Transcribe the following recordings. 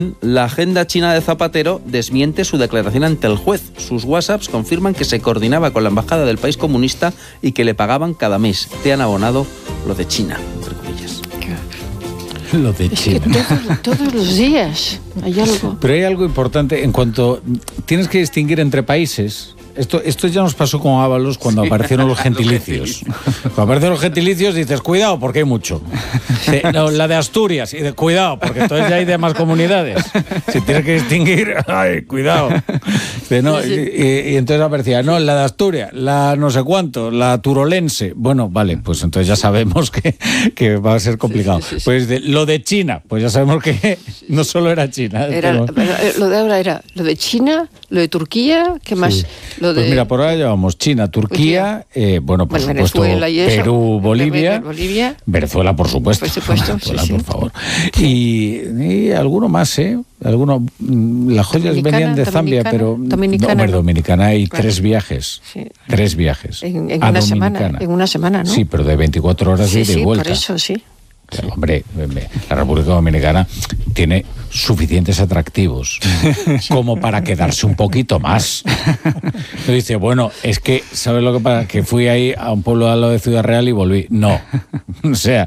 La agenda china de Zapatero desmiente su declaración ante el juez. Sus WhatsApps confirman que se coordinaba con la embajada del país comunista y que le pagaban cada mes. Te han abonado lo de China, entre comillas. Lo de China. Que todos los días hay algo. Pero hay algo importante en cuanto tienes que distinguir entre países. Esto ya nos pasó con Ábalos cuando aparecieron los gentilicios. Cuando aparecieron los gentilicios dices, cuidado, porque hay mucho. No, la de Asturias, y de cuidado, porque entonces ya hay demás comunidades. Si tienes que distinguir, ay, cuidado. No, y entonces aparecía, no, la de Asturias, la no sé cuánto, la turolense. Bueno, vale, pues entonces ya sabemos que va a ser complicado. Sí. Pues lo de China, pues ya sabemos que no solo era China. Lo de ahora era lo de China, lo de Turquía, ¿qué más? Sí. Lo de... Pues mira, por ahora llevamos China, Turquía, por supuesto, Venezuela y eso, Perú, Bolivia, Venezuela, por supuesto, Venezuela, por favor. Y alguno más, las joyas venían de Zambia, pero Dominicana hay tres viajes, en una semana, ¿no? Sí, pero de 24 horas de ida y vuelta. Por eso, sí. Hombre, la República Dominicana tiene suficientes atractivos como para quedarse un poquito más. Me dice, bueno, es que, ¿sabes lo que pasa? Que fui ahí a un pueblo al lado de Ciudad Real y volví. No. O sea,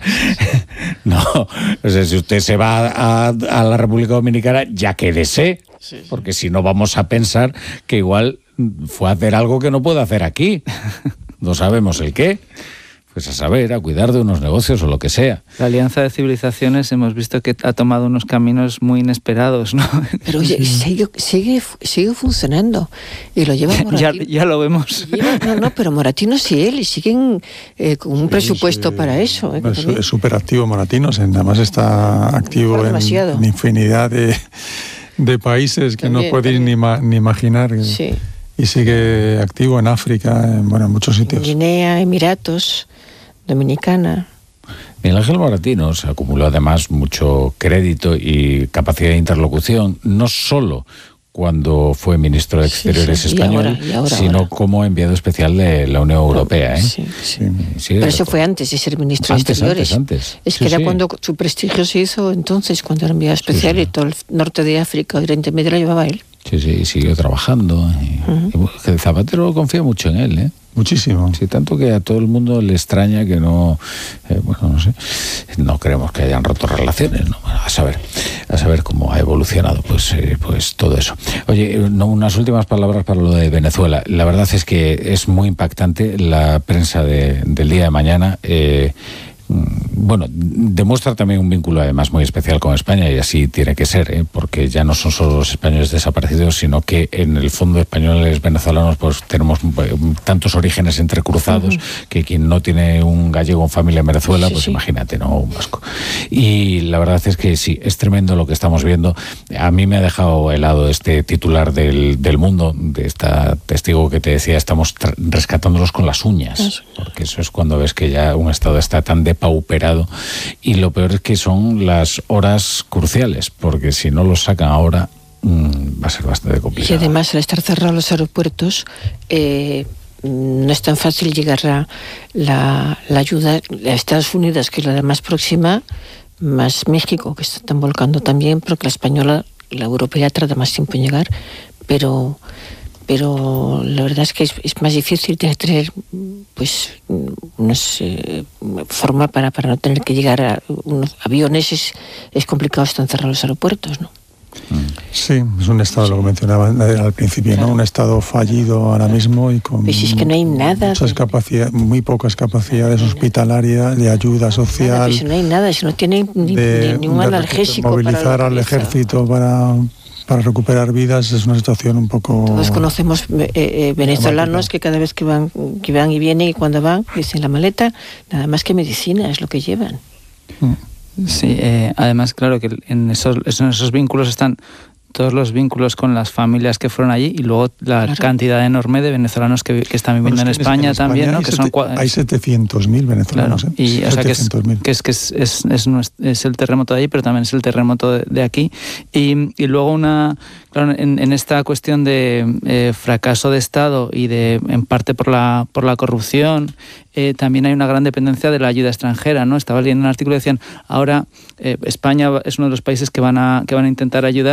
si usted se va a la República Dominicana, ya quédese, porque si no vamos a pensar que igual fue a hacer algo que no puede hacer aquí. No sabemos el qué. Pues a saber, a cuidar de unos negocios o lo que sea. La Alianza de Civilizaciones hemos visto que ha tomado unos caminos muy inesperados, ¿no? Pero oye, sigue funcionando. Y lo lleva Moratino. Ya lo vemos. Pero Moratino y él siguen con un presupuesto para eso. Es súper activo Moratino, además está activo en infinidad de países que no podéis ni imaginar. Sí. Y sigue activo en África, en muchos sitios. Guinea, Emiratos, Dominicana. Miguel Ángel Moratino se acumuló además mucho crédito y capacidad de interlocución, no solo cuando fue ministro de Exteriores español, sino como enviado especial de la Unión Europea. Sí. Pero eso fue antes de ser ministro de Exteriores. Antes. Es que era cuando su prestigio se hizo entonces, cuando era enviado especial y todo el norte de África, Oriente Medio lo llevaba él. Sí, y siguió trabajando. Y Zapatero confía mucho en él, Muchísimo. Sí, tanto que a todo el mundo le extraña que no, no sé, no creemos que hayan roto relaciones, ¿no? Bueno, a saber cómo ha evolucionado, pues todo eso. Oye, unas últimas palabras para lo de Venezuela. La verdad es que es muy impactante la prensa del día de mañana. Demuestra también un vínculo además muy especial con España, y así tiene que ser, porque ya no son solo los españoles desaparecidos, sino que en el fondo españoles venezolanos pues tenemos tantos orígenes entrecruzados que quien no tiene un gallego en familia en Venezuela, imagínate, ¿no? Un vasco. Y la verdad es que sí, es tremendo lo que estamos viendo. A mí me ha dejado helado este titular del Mundo, de esta testigo que te decía, estamos rescatándolos con las uñas, porque eso es cuando ves que ya un Estado está tan depauperado, y lo peor es que son las horas cruciales, porque si no los sacan ahora va a ser bastante complicado. Y además, al estar cerrados los aeropuertos, no es tan fácil llegar la ayuda a Estados Unidos, que es la más próxima, más México, que se están volcando también, porque la española, la europea, tarda más tiempo en llegar, pero la verdad es que es más difícil, tiene que tener una forma para no tener que llegar a unos aviones. Es complicado, están cerrados los aeropuertos, ¿no? Sí, es un Estado, lo que mencionaba al principio, ¿no? Un Estado fallido ahora mismo y con es que no hay nada muy pocas capacidades hospitalarias, de ayuda social. Si no hay nada, si no tiene ningún analgésico. Movilizar al ejército para recuperar vidas es una situación un poco... Todos conocemos venezolanos que cada vez que van y vienen, y cuando van, dicen la maleta, nada más que medicina es lo que llevan. Sí, además, claro, que en esos vínculos están todos los vínculos con las familias que fueron allí y luego la cantidad enorme de venezolanos que están viviendo en España también, ¿no? Hay 700.000 venezolanos. Claro. Y o sea que es el terremoto de allí, pero también es el terremoto de aquí. Y luego en esta cuestión de fracaso de Estado y en parte por la corrupción, también hay una gran dependencia de la ayuda extranjera, ¿no? Estaba leyendo un artículo y decían, ahora España es uno de los países que van a intentar ayudar